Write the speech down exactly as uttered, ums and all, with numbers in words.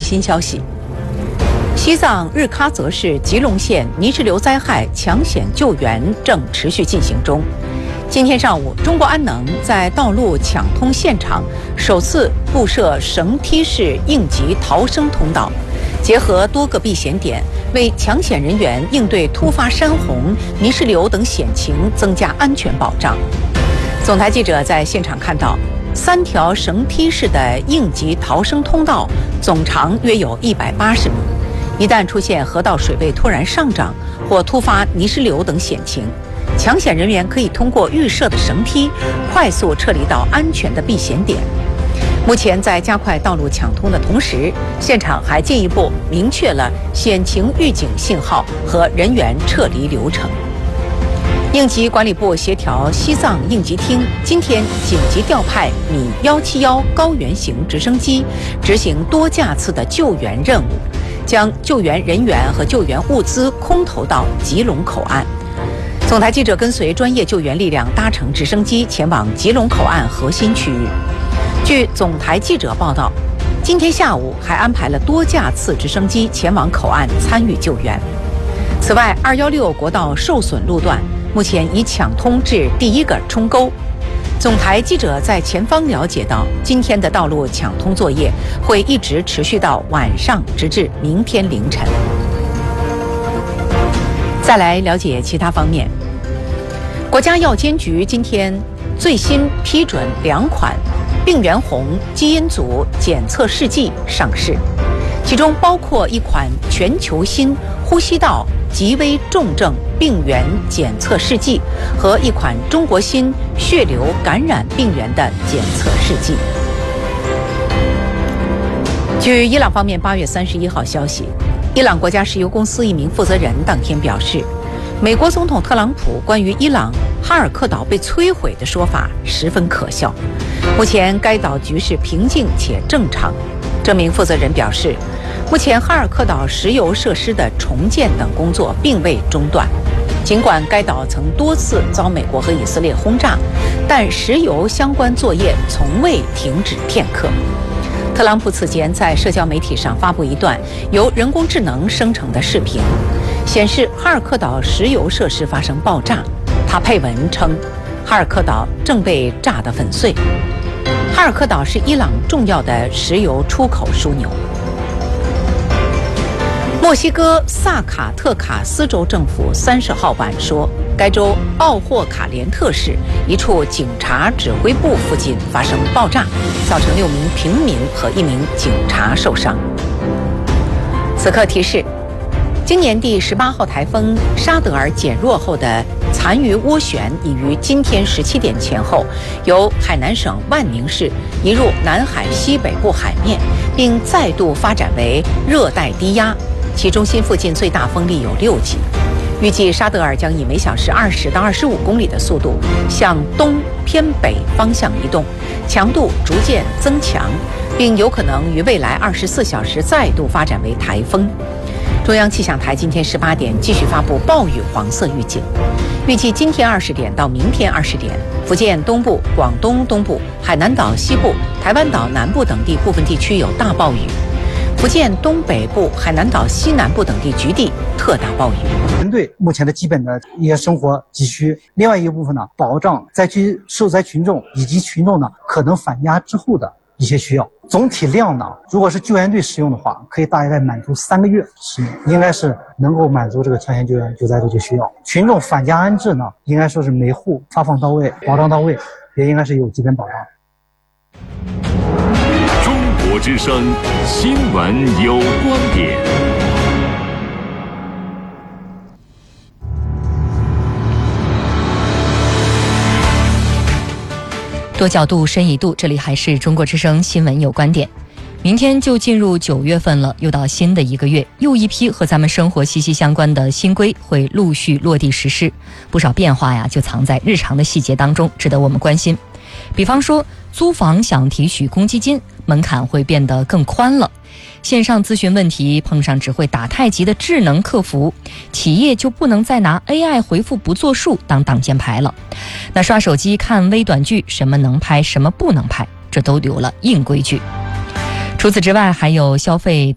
新消息。西藏日喀则市吉隆县泥石流灾害抢险救援正持续进行中。今天上午，中国安能在道路抢通现场首次布设绳梯式应急逃生通道，结合多个避险点，为抢险人员应对突发山洪、泥石流等险情增加安全保障。总台记者在现场看到，三条绳梯式的应急逃生通道总长约有一百八十米。一旦出现河道水位突然上涨或突发泥石流等险情，抢险人员可以通过预设的绳梯快速撤离到安全的避险点。目前在加快道路抢通的同时，现场还进一步明确了险情预警信号和人员撤离流程。应急管理部协调西藏应急厅今天紧急调派米一七一高原型直升机，执行多架次的救援任务，将救援人员和救援物资空投到吉隆口岸。总台记者跟随专业救援力量搭乘直升机前往吉隆口岸核心区域。据总台记者报道，今天下午还安排了多架次直升机前往口岸参与救援。此外，二一六国道受损路段目前已抢通至第一个冲沟。总台记者在前方了解到，今天的道路抢通作业会一直持续到晚上，直至明天凌晨。再来了解其他方面，国家药监局今天最新批准两款病原红基因组检测试剂上市，其中包括一款全球新呼吸道极危重症病原检测试剂和一款中国新血流感染病原的检测试剂。据伊朗方面八月三十一号消息，伊朗国家石油公司一名负责人当天表示，美国总统特朗普关于伊朗哈尔克岛被摧毁的说法十分可笑。目前该岛局势平静且正常。这名负责人表示，目前哈尔克岛石油设施的重建等工作并未中断，尽管该岛曾多次遭美国和以色列轰炸，但石油相关作业从未停止片刻。特朗普此前在社交媒体上发布一段由人工智能生成的视频，显示哈尔克岛石油设施发生爆炸。他配文称，哈尔克岛正被炸得粉碎。哈尔克岛是伊朗重要的石油出口枢纽。墨西哥萨卡特卡斯州政府三十号晚说，该州奥霍卡连特市一处警察指挥部附近发生爆炸，造成六名平民和一名警察受伤。此刻提示，今年第十八号台风沙德尔减弱后的残余涡旋已于今天十七点前后由海南省万宁市移入南海西北部海面，并再度发展为热带低压，其中心附近最大风力有六级。预计沙德尔将以每小时二十到二十五公里的速度向东偏北方向移动，强度逐渐增强，并有可能于未来二十四小时再度发展为台风。中央气象台今天十八点继续发布暴雨黄色预警，预计今天二十点到明天二十点，福建东部、广东东部、海南岛西部、台湾岛南部等地部分地区有大暴雨，福建东北部、海南岛西南部等地局地特大暴雨。 针对目前的基本的一些生活急需，另外一部分呢，保障灾区受灾群众以及群众呢可能返家之后的一些需要。总体量呢，如果是救援队使用的话，可以大概满足三个月使用，应该是能够满足这个抢险救援救灾的这个需要。群众返家安置呢，应该说是每户发放到位，保障到位，也应该是有基本保障。 中国之声新闻有观点。 多角度深一度，这里还是中国之声新闻有观点。明天就进入九月份了，又到新的一个月，又一批和咱们生活息息相关的新规会陆续落地实施，不少变化呀就藏在日常的细节当中，值得我们关心。比方说，租房想提取公积金，门槛会变得更宽了。线上咨询问题碰上只会打太极的智能客服，企业就不能再拿 A I 回复不作数当挡箭牌了。那刷手机看微短剧，什么能拍什么不能拍，这都有了硬规矩。除此之外，还有消费